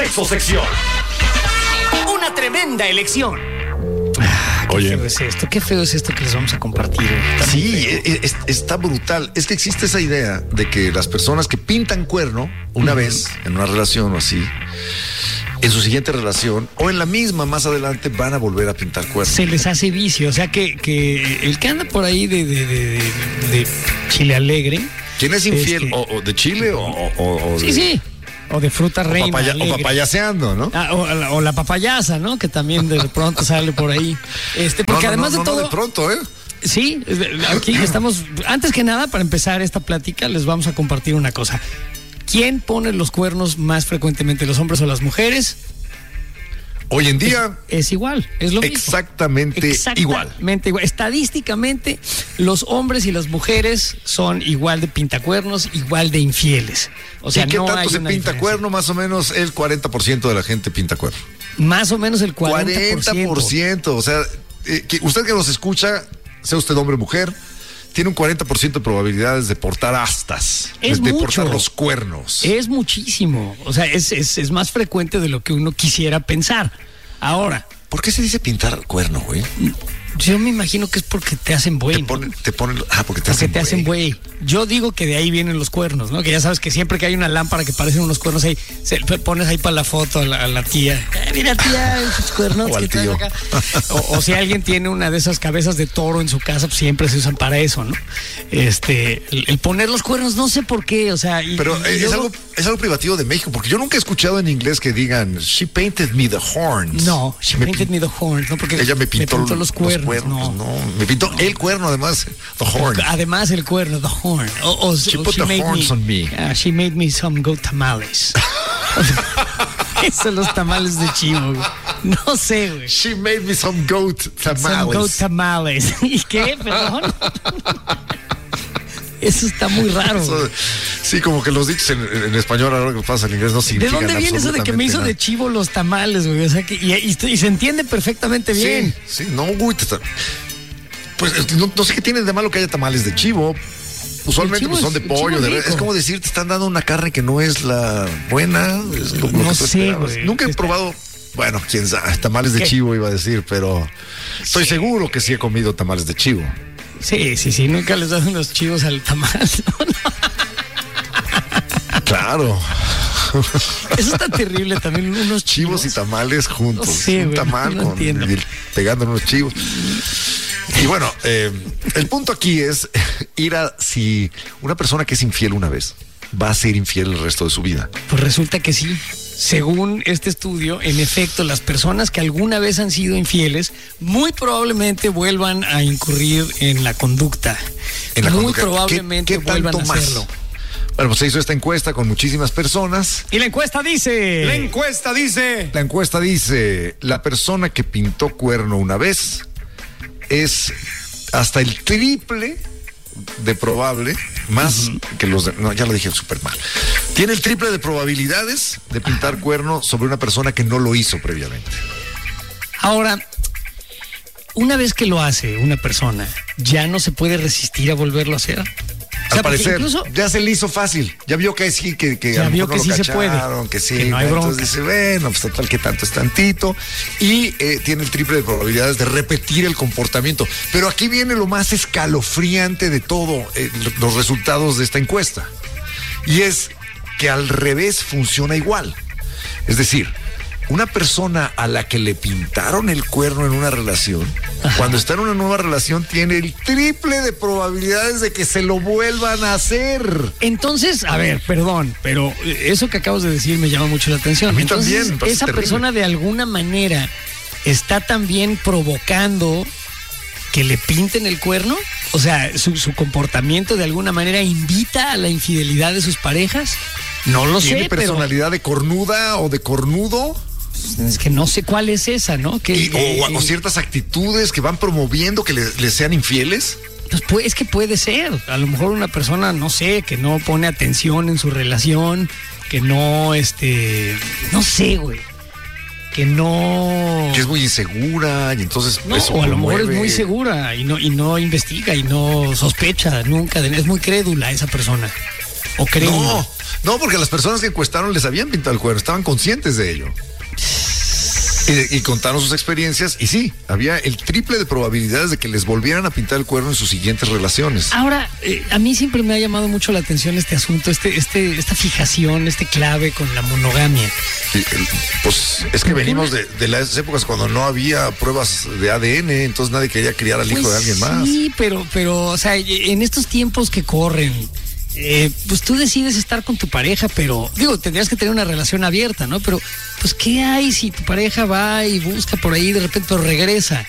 Sexosección. Una tremenda elección. Oye, Qué feo es esto que les vamos a compartir. Sí, está brutal. Es que existe esa idea de que las personas que pintan cuerno una vez en una relación o así, en su siguiente relación o en la misma más adelante van a volver a pintar cuerno. Se les hace vicio, o sea que el que anda por ahí de Chile Alegre. ¿Quién es infiel? ¿O de Chile o de... Sí. O de fruta reina. O papayaseando, ¿no? O la papayasa, ¿no? Que también de pronto sale por ahí. Porque además de todo. No, de pronto, ¿eh? Sí, aquí estamos. Antes que nada, para empezar esta plática, les vamos a compartir una cosa. ¿Quién pone los cuernos más frecuentemente, los hombres o las mujeres? Hoy en día es igual, es lo mismo. Exactamente igual. Estadísticamente, los hombres y las mujeres son igual de pintacuernos, igual de infieles. O sea, ¿y qué no tanto hay se una pinta diferencia. cuerno? Más o menos el 40% de la gente pinta cuerno. Más o menos el 40%. 40%. O sea, usted que nos escucha, sea usted hombre o mujer, tiene un 40% de probabilidades de portar astas, de portar los cuernos. Es muchísimo. O sea, es más frecuente de lo que uno quisiera pensar. Ahora, ¿por qué se dice pintar cuerno, güey? Yo me imagino que es porque te hacen buey. Porque te hacen buey. Yo digo que de ahí vienen los cuernos, ¿no? Que ya sabes que siempre que hay una lámpara que parecen unos cuernos ahí, pones ahí para la foto a la tía. Mira, tía, esos cuernos. O al tío. Acá. O si alguien tiene una de esas cabezas de toro en su casa, pues siempre se usan para eso, ¿no? El poner los cuernos, no sé por qué, o sea. Pero es algo privativo de México, porque yo nunca he escuchado en inglés que digan, she painted me the horns. No, she painted me the horns, ¿no? Porque ella me pintó los cuernos. No, me pintó el cuerno, además, the horn. Además, el cuerno, the horn. She put the horns on me. She made me some goat tamales. Esos son los tamales de chivo, güey. No sé, güey. She made me some goat tamales. Some goat tamales. ¿Y qué? Perdón. Eso está muy raro. Eso, sí, como que los dichos en español, ahora que pasa en inglés, no significan. ¿De dónde viene eso de que me hizo de chivo los tamales, güey? O sea, y se entiende perfectamente bien. Sí, no, güey. Pues no sé qué tiene de malo que haya tamales de chivo. Usualmente pues, son de pollo, de res. Es como decir, te están dando una carne que no es la buena. Es lo no que sé, güey. Nunca he probado. Bueno, quién sabe, tamales de chivo iba a decir, pero estoy seguro que sí he comido tamales de chivo. Sí, nunca les dan unos chivos al tamal. Claro. Eso está terrible también, unos chivos y tamales juntos. Sí, un tamal no pegando unos chivos. Y bueno, el punto aquí es ir a si una persona que es infiel una vez va a ser infiel el resto de su vida. Pues resulta que sí. Según este estudio, en efecto, las personas que alguna vez han sido infieles muy probablemente vuelvan a incurrir en la conducta. Muy probablemente ¿Qué vuelvan a hacerlo. Bueno, pues se hizo esta encuesta con muchísimas personas. Y la encuesta dice... La encuesta dice, la persona que pintó cuerno una vez es hasta el triple de probable, más que los de... No, ya lo dije súper mal. Tiene el triple de probabilidades de pintar cuerno sobre una persona que no lo hizo previamente. Ahora, una vez que lo hace una persona, ¿ya no se puede resistir a volverlo a hacer? Al parecer, incluso, ya se le hizo fácil. Ya vio que sí, que ya vio que sí se puede. Que sí, que no hay bronca. Entonces dice, bueno, pues total que tanto es tantito. Y tiene el triple de probabilidades de repetir el comportamiento. Pero aquí viene lo más escalofriante de todo, los resultados de esta encuesta. Y es que al revés funciona igual. Es decir, una persona a la que le pintaron el cuerno en una relación, cuando está en una nueva relación, tiene el triple de probabilidades de que se lo vuelvan a hacer. Entonces, a ver, perdón, pero eso que acabas de decir me llama mucho la atención. A mí entonces, también. Esa terrible. Persona de alguna manera está también provocando que le pinten el cuerno. O sea, su comportamiento de alguna manera invita a la infidelidad de sus parejas. No lo sé, ¿Tiene personalidad de cornuda o de cornudo? Es que no sé cuál es esa, ¿no? O ciertas actitudes que van promoviendo que les sean infieles. Pues es que puede ser. A lo mejor una persona, no sé, que no pone atención en su relación, que no, no sé, güey. Que no... Que es muy insegura y entonces... No, o a lo mejor es muy segura y no investiga y no sospecha nunca. Es muy crédula esa persona. ¿O creen? No, porque las personas que encuestaron les habían pintado el cuerno, estaban conscientes de ello. Y contaron sus experiencias y sí, había el triple de probabilidades de que les volvieran a pintar el cuerno en sus siguientes relaciones. Ahora, a mí siempre me ha llamado mucho la atención este asunto, esta fijación, clave con la monogamia. Pues es que venimos de las épocas cuando no había pruebas de ADN, entonces nadie quería criar al hijo de alguien más. Sí, pero, o sea, en estos tiempos que corren, pues tú decides estar con tu pareja, pero tendrías que tener una relación abierta, ¿no? Pero, pues, ¿qué hay si tu pareja va y busca por ahí de repente, pero regresa?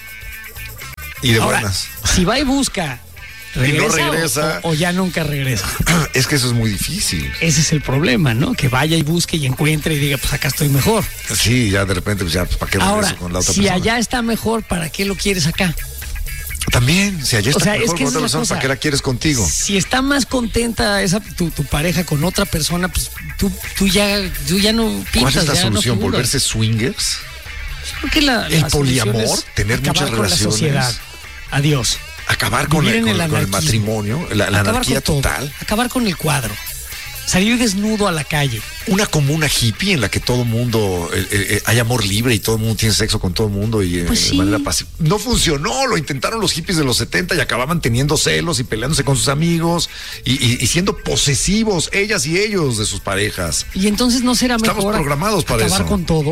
Y de buenas. Si va y busca, ¿regresa, y no regresa o ya nunca regresa? Es que eso es muy difícil. Ese es el problema, ¿no? Que vaya y busque y encuentre y diga, pues acá estoy mejor. Sí, ya de repente, pues ya, ¿para qué regreso con la otra persona? Si allá está mejor, ¿para qué lo quieres acá? También, si allá está mejor es que con otra persona, ¿para qué la quieres contigo? Si está más contenta tu pareja con otra persona, pues tú ya no pintas. ¿Cuál es la solución? No ¿Volverse swingers? Creo que el poliamor, tener muchas relaciones. Con la sociedad. Adiós. Acabar con el matrimonio, la anarquía total. Acabar con el cuadro. Salir desnudo a la calle. Una comuna hippie en la que todo mundo hay amor libre y todo el mundo tiene sexo con todo el mundo y pues de manera pacífica. No funcionó, lo intentaron los hippies de los 70 y acababan teniendo celos y peleándose con sus amigos y siendo posesivos ellas y ellos de sus parejas. Y entonces no será mejor estamos programados para acabar con todo.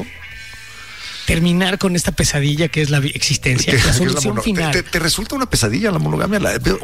Terminar con esta pesadilla que es la existencia, la solución final. ¿Te resulta una pesadilla la monogamia?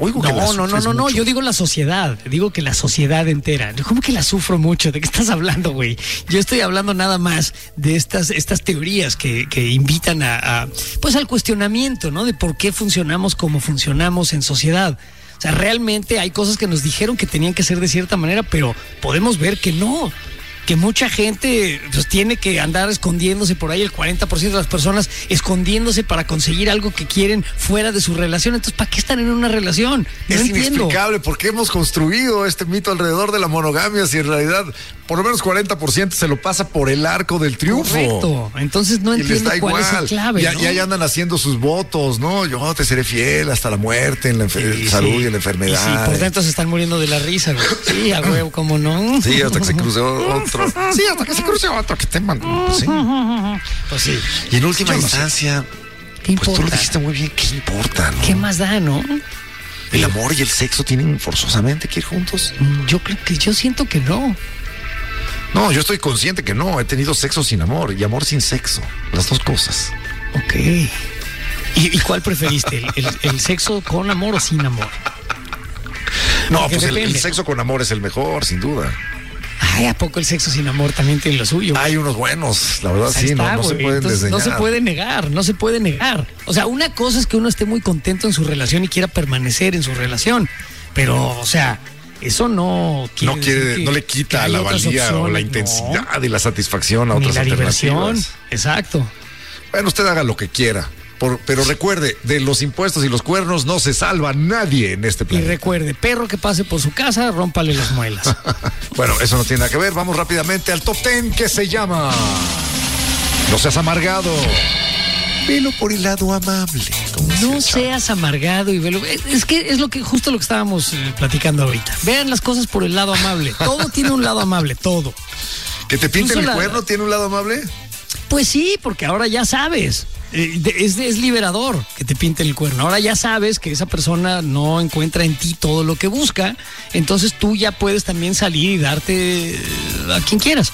No, yo digo la sociedad, digo que la sociedad entera. ¿Cómo que la sufro mucho? ¿De qué estás hablando, güey? Yo estoy hablando nada más de estas teorías que invitan pues al cuestionamiento, ¿no? De por qué funcionamos como funcionamos en sociedad. O sea, realmente hay cosas que nos dijeron que tenían que ser de cierta manera, pero podemos ver que no. Que mucha gente pues tiene que andar escondiéndose por ahí, el 40% de las personas escondiéndose para conseguir algo que quieren fuera de su relación. Entonces, ¿para qué están en una relación? No entiendo. Inexplicable por qué hemos construido este mito alrededor de la monogamia si en realidad por lo menos 40% se lo pasa por el arco del triunfo. Correcto. Entonces no entiendo cuál es la clave, ¿no? Y ahí andan haciendo sus votos, ¿no? Yo te seré fiel hasta la muerte, en la salud y en la enfermedad. Y sí, por dentro se están muriendo de la risa, güey. Sí, a huevo, ¿cómo no? Sí, hasta que se cruce otro. Sí, hasta que se cruce otro que te mando. Sí. Pues sí. Y en última instancia, ¿qué importa? Pues tú lo dijiste muy bien, ¿qué importa, no? ¿Qué más da, no? ¿El amor y el sexo tienen forzosamente que ir juntos? Yo siento que no. No, yo estoy consciente que no. He tenido sexo sin amor y amor sin sexo. Las dos cosas. Ok. ¿Y cuál preferiste? ¿El sexo con amor o sin amor? No, pues el sexo con amor es el mejor, sin duda. Ay, ¿a poco el sexo sin amor también tiene lo suyo? Hay unos buenos, la verdad. Ahí sí, está, no se pueden desdeñar. No se puede negar. O sea, una cosa es que uno esté muy contento en su relación y quiera permanecer en su relación, pero, o sea, eso no le quita la valía o la intensidad y la satisfacción a otras alternativas. Exacto. Bueno, usted haga lo que quiera. Pero recuerde, de los impuestos y los cuernos no se salva nadie en este planeta. Y recuerde, perro que pase por su casa, rómpale las muelas. Bueno, eso no tiene nada que ver. Vamos rápidamente al top 10 que se llama No seas amargado. Velo por el lado amable. No seas amargado y velo. Es que es justo lo que estábamos platicando ahorita. Vean las cosas por el lado amable. Todo tiene un lado amable, todo. ¿Que te pinten el cuerno tiene un lado amable? Pues sí, porque ahora ya sabes. Es liberador que te pinten el cuerno. Ahora ya sabes que esa persona no encuentra en ti todo lo que busca. Entonces tú ya puedes también salir y darte a quien quieras.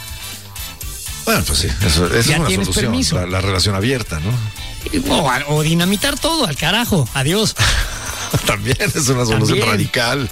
Bueno, pues sí, eso es una solución. Permiso. La relación abierta, ¿no? O dinamitar todo, al carajo, adiós. También es una solución radical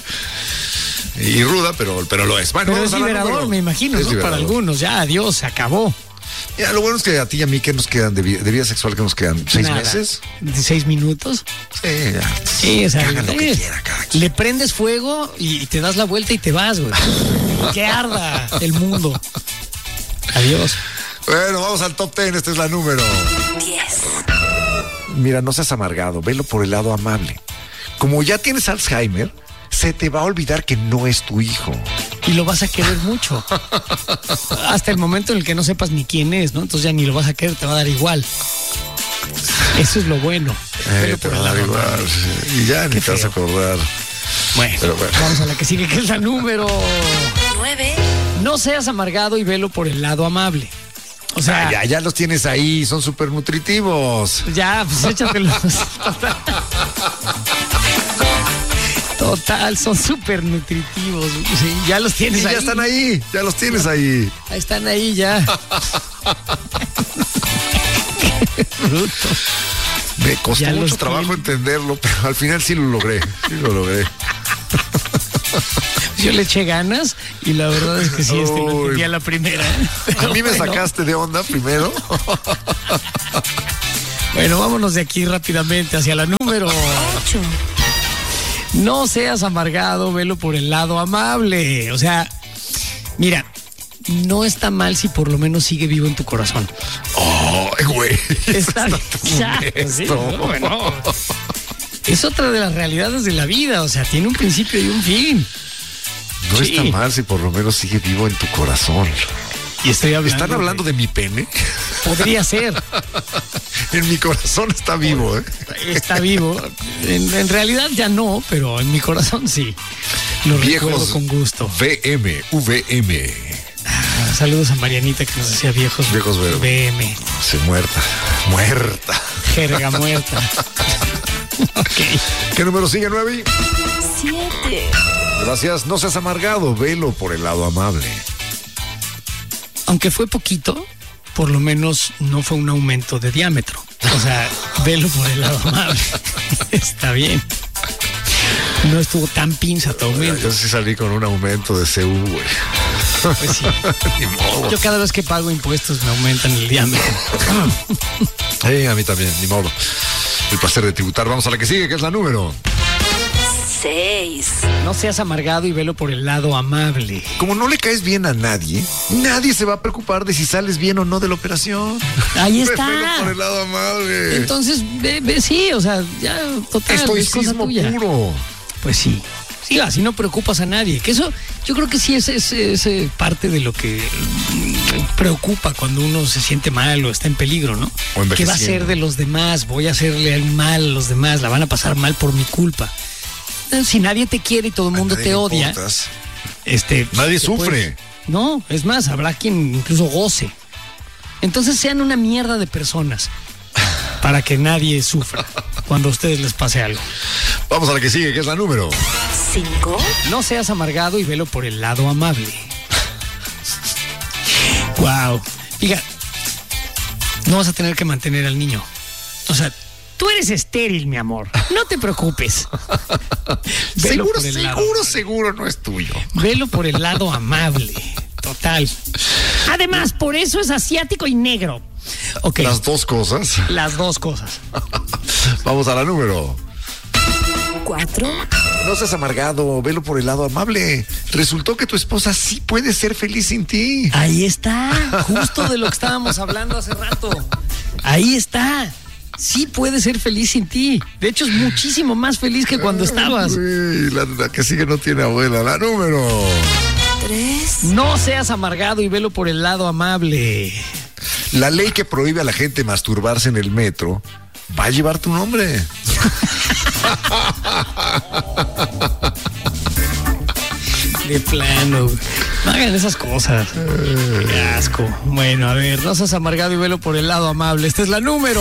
y ruda, pero lo es. Bueno, pero es liberador, me imagino, ¿no? Para algunos, ya, adiós, se acabó. Mira, lo bueno es que a ti y a mí, ¿qué nos quedan de vida sexual? ¿Qué nos quedan? ¿6 meses? ¿De 6 minutos? Sí, ya. Sí, o sea, hagan lo que quiera, cada quien. Le prendes fuego y te das la vuelta y te vas, güey. Que arda el mundo. Adiós. Bueno, vamos al top 10. Esta es la número 10. Mira, no seas amargado. Velo por el lado amable. Como ya tienes Alzheimer, se te va a olvidar que no es tu hijo. Y lo vas a querer mucho. Hasta el momento en el que no sepas ni quién es, ¿no? Entonces ya ni lo vas a querer, te va a dar igual. Eso es lo bueno. Te va a dar igual. Y ya ni te vas a acordar. Bueno, Pero bueno. vamos a la que sigue, que es la número 9. No seas amargado y velo por el lado amable. O sea, Ya los tienes ahí, son súper nutritivos. ya, pues échatelos. Total, son súper nutritivos. Sí, ya los Y tienes ya ahí. están ahí, ya los tienes ahí. Están ahí ya. Qué bruto. Me costó Ya mucho los trabajo tiene. entenderlo, pero al final sí lo logré. Sí lo logré. Yo le eché ganas y la verdad es que sí, lo Uy. entendí a la primera. A mí me Bueno. sacaste de onda primero. Bueno, vámonos de aquí rápidamente hacia la número 8. No seas amargado, velo por el lado amable. O sea, mira, no está mal si por lo menos sigue vivo en tu corazón. Oh, güey. Está bien. Ya, honesto. sí, no, bueno. Es otra de las realidades de la vida, o sea, tiene un principio y un fin. No Sí. está mal si por lo menos sigue vivo en tu corazón. Y estoy hablando. ¿Están hablando de mi pene? Podría ser. En mi corazón está vivo, ¿eh? Está vivo. En realidad ya no, pero en mi corazón sí. Lo recuerdo Viejos con gusto. VM. Saludos a Marianita que nos decía viejos BM. Se muerta. Jerga muerta. Ok. ¿Qué número sigue, 9? 7. Gracias. No seas amargado, velo por el lado amable. Aunque fue poquito, por lo menos no fue un aumento de diámetro. O sea, velo por el lado amable. Está bien. No estuvo tan pinza tu aumento. Yo sí salí con un aumento de CU, güey. Pues sí. Ni modo. Yo cada vez que pago impuestos me aumentan el diámetro. A mí también, ni modo. El placer de tributar. Vamos a la que sigue, que es la número. 6. No seas amargado y velo por el lado amable. Como no le caes bien a nadie, nadie se va a preocupar de si sales bien o no de la operación. Ahí Velo está. por el lado amable. Entonces, ve, sí, o sea, ya, total, es cosa Estoicismo tuya. puro. Pues sí. Sí, así no preocupas a nadie. Que eso, yo creo que sí es parte de lo que preocupa cuando uno se siente mal o está en peligro, ¿no? O envejeciendo. ¿Qué va a ser de los demás? Voy a hacerle mal a los demás, la van a pasar mal por mi culpa. Si nadie te quiere y todo el mundo A nadie te le odia, importas. te Nadie sufre. No, es más, habrá quien incluso goce. Entonces sean una mierda de personas para que nadie sufra cuando a ustedes les pase algo. Vamos a la que sigue, que es la número. 5. No seas amargado y velo por el lado amable. Wow. Diga, no vas a tener que mantener al niño. O sea, tú eres estéril, mi amor. No te preocupes. Velo por el lado amable. Seguro no es tuyo. Velo por el lado amable. Total. Además, por eso es asiático y negro. Ok. Las dos cosas. Las dos cosas. Vamos a la número. 4. No seas amargado, velo por el lado amable. Resultó que tu esposa sí puede ser feliz sin ti. Ahí está. Justo de lo que estábamos hablando hace rato. Ahí está. Sí puede ser feliz sin ti. De hecho, es muchísimo más feliz que cuando estabas. Uy, la que sigue no tiene abuela. La número. 3. No seas amargado y velo por el lado amable. La ley que prohíbe a la gente masturbarse en el metro va a llevar tu nombre. De plano. No hagan esas cosas. Qué asco. Bueno, a ver, no seas amargado y velo por el lado amable. Esta es la número.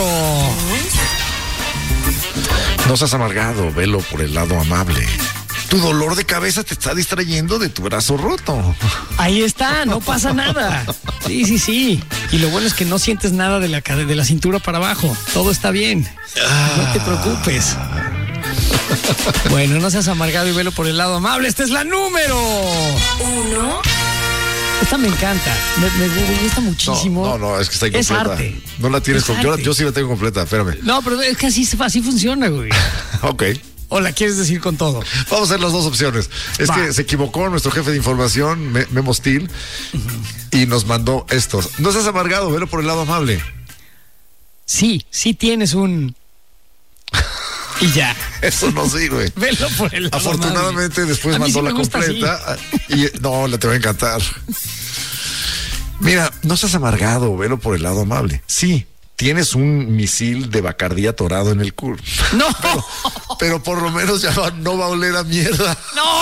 No seas amargado, velo por el lado amable. Tu dolor de cabeza te está distrayendo de tu brazo roto. Ahí está, no pasa nada. Sí, sí, sí. Y lo bueno es que no sientes nada de la cintura para abajo. Todo está bien. No te preocupes. Bueno, no seas amargado y velo por el lado amable. Esta es la número 1. Esta me encanta. Me gusta muchísimo. No, es que está Es incompleta. arte. No la tienes Es completa. arte. Yo sí la tengo completa, espérame. No, pero es que así funciona, güey. Ok. ¿O la quieres decir con todo? Vamos a hacer las dos opciones. Es Va. que se equivocó nuestro jefe de información, Memo Steel, y nos mandó estos. No seas amargado, velo por el lado amable. Sí, sí tienes un... Y ya. Eso no sirve. Velo por el lado Afortunadamente amable. después A mí mandó sí me la gusta completa. Y no, la te va a encantar. Mira, no seas amargado, velo por el lado amable. Sí, tienes un misil de Bacardí atorado en el culo. No, Pero por lo menos ya no va a oler a mierda.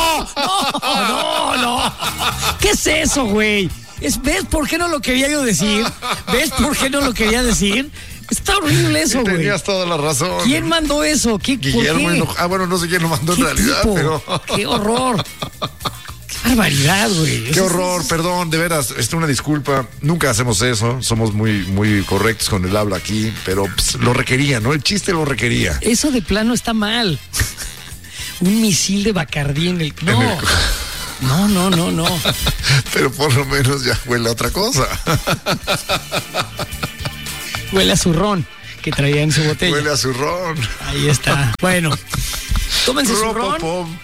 no. ¿Qué es eso, güey? ¿Ves por qué no lo quería yo decir? ¿Ves por qué no lo quería decir? Está horrible eso, güey. Tenías toda la razón. ¿Quién mandó eso? Guillermo ¿por qué? Bueno, no sé quién lo mandó en ¿Qué realidad, tipo? pero... ¡Qué horror! ¡Qué barbaridad, güey! Qué horror, perdón, de veras, una disculpa. Nunca hacemos eso, somos muy correctos con el habla aquí, pero pues, lo requería, ¿no? El chiste lo requería. Eso de plano está mal. Un misil de Bacardí en el... No. Pero por lo menos ya huele a otra cosa. Huele a zurrón que traía en su botella. Huele a zurrón. Ahí está. Bueno, tómense su ron.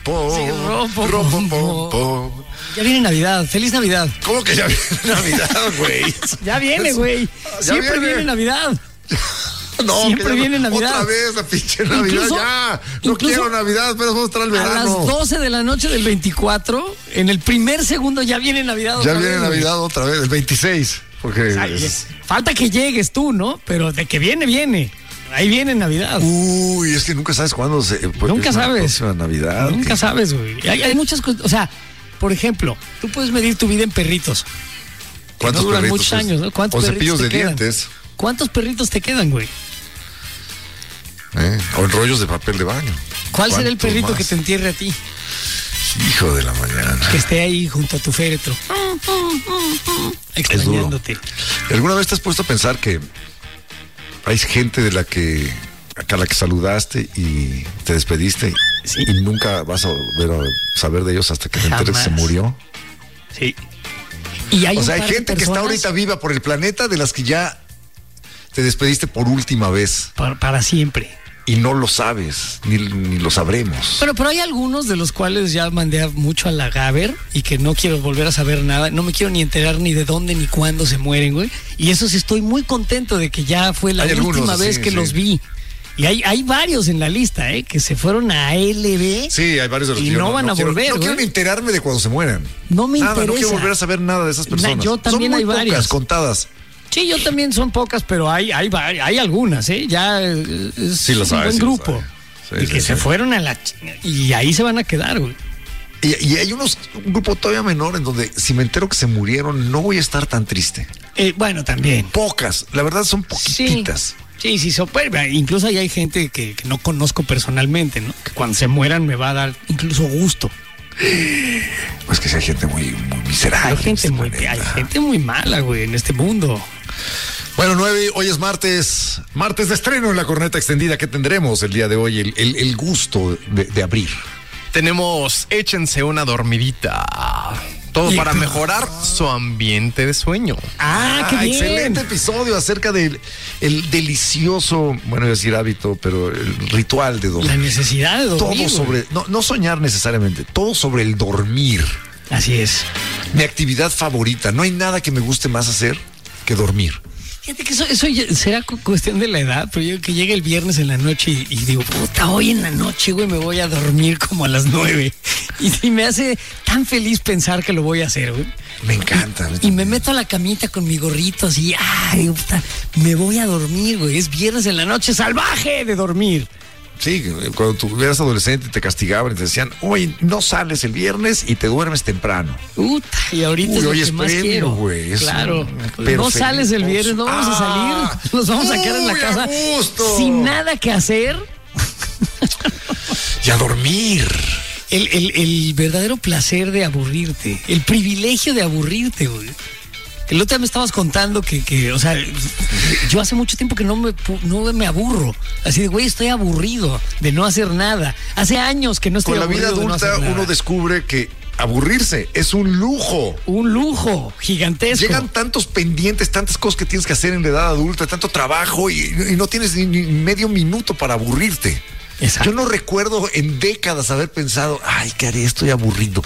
Ropopom. Ya viene Navidad. ¡Feliz Navidad! ¿Cómo que ya viene Navidad, güey? Ya viene, güey. Ya Siempre viene. viene Navidad. No, Siempre viene Navidad. Otra vez la pinche Navidad, ya. No quiero Navidad, pero vamos a estar al A las verano. 12 de la noche del 24, en el primer segundo ya viene Navidad. Ya otra viene vez, güey. Navidad otra vez, el 26. Porque... Falta que llegues tú, ¿no? Pero de que viene. Ahí viene Navidad. Uy, es que nunca sabes cuándo Nunca sabes. Navidad. Nunca sabes, güey. Hay muchas cosas. O sea, por ejemplo, tú puedes medir tu vida en perritos. ¿Cuántos no duran perritos? muchos años, ¿no? ¿Cuántos O perritos cepillos de te quedan? dientes. ¿Cuántos perritos te quedan, güey? O en rollos de papel de baño. ¿Cuál será el ¿Cuántos perrito más? que te entierre a ti? Hijo de la mañana. Que esté ahí junto a tu féretro. Extrañándote. ¿Alguna vez te has puesto a pensar que hay gente a la que saludaste y te despediste Sí. y nunca vas a volver a saber de ellos hasta que te enteres que se Jamás. murió? Sí. Y hay O un sea, hay par de gente que está personas ahorita viva por el planeta de las que ya te despediste por última vez para siempre. y no lo sabes, ni lo sabremos. Bueno, pero hay algunos de los cuales ya mandé mucho a la Gaber y que no quiero volver a saber nada. No me quiero ni enterar ni de dónde ni cuándo se mueren, güey. Y eso sí estoy muy contento de que ya fue la Hay última algunos, vez sí, que sí. los vi. Y hay varios en la lista, que se fueron a LB. Sí, hay varios de los Y que yo no van a quiero, volver, No quiero güey. ni enterarme de cuando se mueran. No me Nada, no quiero interesa. volver a saber nada de esas personas. Yo también Son hay muy varias. pocas, contadas. Sí, yo también son pocas, pero hay algunas, Ya es Sí, lo un sabes, buen sí lo grupo. sabes. Sí, y que sí, se sí. fueron a la... Y ahí se van a quedar, güey. Y hay un grupo todavía menor en donde si me entero que se murieron, no voy a estar tan triste. Bueno, también. Pocas, la verdad son poquititas. Sí, incluso ahí hay gente que no conozco personalmente, ¿no? Que cuando se mueran me va a dar incluso gusto. Pues que sí hay gente muy miserable. Hay gente muy mala, güey, en este mundo. Bueno, 9, hoy es martes de estreno en la corneta extendida. ¿Qué tendremos el día de hoy? El gusto de abrir. Tenemos Échense una dormidita. Todo para mejorar su ambiente de sueño. Qué bien. Excelente episodio acerca del delicioso, bueno, iba a decir hábito, pero el ritual de dormir. La necesidad de dormir. Todo sobre, no soñar necesariamente, todo sobre el dormir. Así es. Mi actividad favorita. No hay nada que me guste más hacer que dormir. Fíjate que eso ya será cuestión de la edad, pero yo que llegue el viernes en la noche y digo, puta, hoy en la noche, güey, me voy a dormir como a las 9. Y me hace tan feliz pensar que lo voy a hacer, güey. Me encanta. Y me meto a la camita con mi gorrito así, puta, me voy a dormir, güey. Es viernes en la noche, salvaje de dormir. Sí, cuando tú eras adolescente te castigaban y te decían, oye, no sales el viernes y te duermes temprano. Puta, y ahorita es lo hoy que es más premio, quiero. güey. Claro. Pero No sales el viernes, no vamos a salir. Nos vamos a quedar en la uy, casa a gusto. sin nada que hacer. Y a dormir. El verdadero placer de aburrirte, el privilegio de aburrirte, güey. El otro día me estabas contando que, o sea, yo hace mucho tiempo que no me aburro. Así de, güey, estoy aburrido de no hacer nada. Hace años que no estoy Con la vida aburrido de no adulta hacer nada. uno descubre que aburrirse es un lujo. Un lujo gigantesco. Llegan tantos pendientes, tantas cosas que tienes que hacer en la edad adulta, tanto trabajo y no tienes ni medio minuto para aburrirte. Exacto. Yo no recuerdo en décadas haber pensado, ay, ¿qué haré? Estoy aburrido.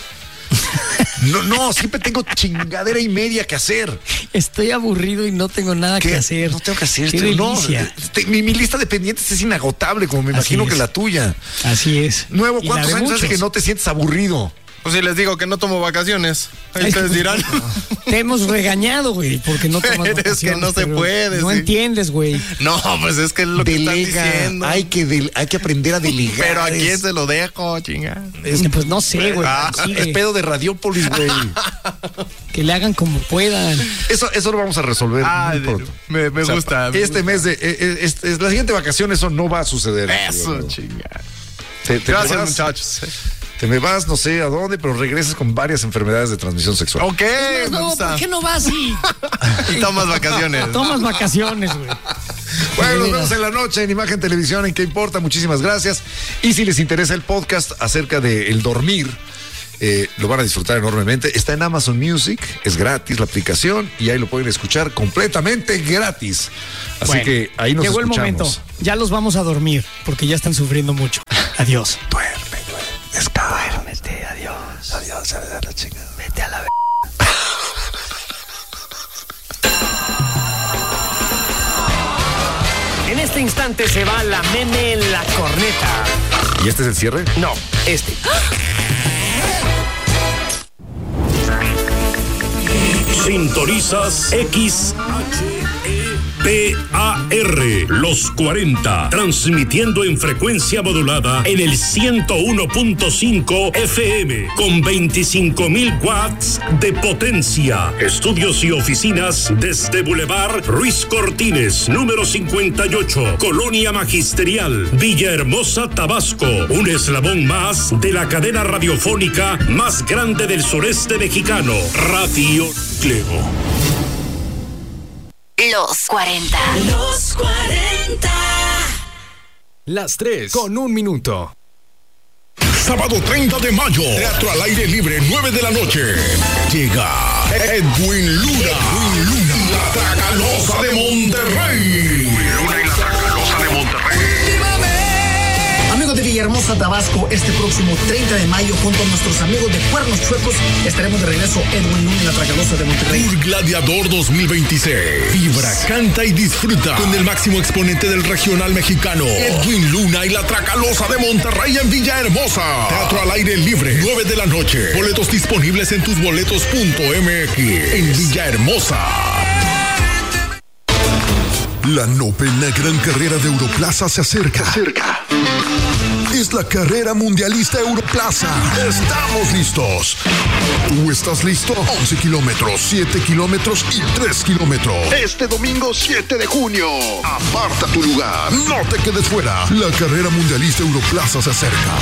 No, siempre tengo chingadera y media que hacer. Estoy aburrido y no tengo nada que hacer. No tengo que hacer Qué esto. No, delicia. mi lista de pendientes es inagotable, como me Así imagino es. que la tuya. Así es. Nuevo, Y la ¿cuántos de años hace muchos. que no te sientes aburrido? Pues si les digo que no tomo vacaciones, ahí ustedes dirán. Te hemos regañado, güey, porque no tomas Es vacaciones. que no se pero puede, No sí. entiendes, güey. No, pues es que es lo que están Delega, diciendo. hay que aprender a delegar. Pero ¿a quién se lo dejo, chinga? Pues no sé, güey. Es pedo de Radiópolis, güey. Que le hagan como puedan. Eso lo vamos a resolver muy pronto. Me gusta. Este mes de la siguiente vacación eso no va a suceder. Eso, Digo, chinga. te Gracias, vas, muchachos. Te me vas, no sé a dónde, pero regresas con varias enfermedades de transmisión sexual. Ok, me No, gusta. ¿por qué no vas y Y tomas vacaciones. tomas vacaciones, güey? Bueno, nos vemos en la noche en Imagen Televisión, en qué importa. Muchísimas gracias. Y si les interesa el podcast acerca de el dormir, lo van a disfrutar enormemente. Está en Amazon Music, es gratis la aplicación y ahí lo pueden escuchar completamente gratis. Así Bueno, que ahí nos llegó escuchamos. el momento. Ya los vamos a dormir porque ya están sufriendo mucho. Adiós. Duerme, descansa. Duérmete, adiós. Adiós, a la chingada. Vete a la En este instante se va la meme en la corneta. ¿Y este es el cierre? No, este. Sintonizas XHEPAR, los 40, transmitiendo en frecuencia modulada en el 101.5 FM, con 25,000 watts de potencia. Estudios y oficinas desde Boulevard Ruiz Cortines, número 58, Colonia Magisterial, Villahermosa, Tabasco. Un eslabón más de la cadena radiofónica más grande del sureste mexicano, Radio Clevo. Los 40. Los 40. Las 3:01. Sábado 30 de mayo, Teatro al Aire Libre, 9 de la noche. Llega Edwin Luna. La Tracalosa de Monterrey. Amigos de Villahermosa, Tabasco, este próximo 30 de mayo, junto a nuestros amigos de Cuernos Chuecos, estaremos de regreso Edwin Luna y la Tracalosa de Monterrey. Tour Gladiador 2026. Vibra, canta y disfruta con el máximo exponente del regional mexicano, Edwin Luna y la Tracalosa de Monterrey en Villahermosa. Teatro al Aire Libre, 9 de la noche. Boletos disponibles en tusboletos.mx en Villahermosa. La novena gran carrera de Europlaza se acerca. Es la carrera mundialista Europlaza. Estamos listos. ¿Tú estás listo? 11 kilómetros, 7 kilómetros y 3 kilómetros. Este domingo 7 de junio. Aparta tu lugar. No te quedes fuera. La carrera mundialista Europlaza se acerca.